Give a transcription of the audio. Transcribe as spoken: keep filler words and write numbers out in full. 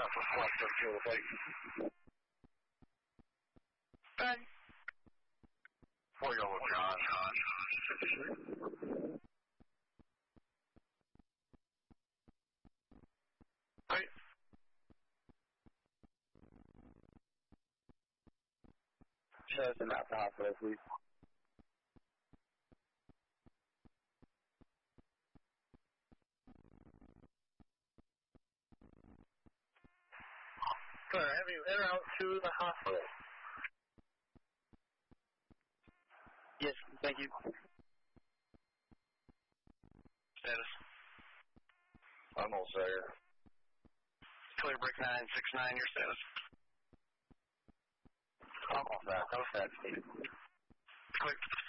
that for flex up to the plate. Ben. Four yellow John. fifty-three. Right. Show us the map to hospital, please. Sir, have you en route to the hospital? Yes, thank you. Status. I'm all there. Clear break nine six nine, your status. I'm all set. No status. Clear.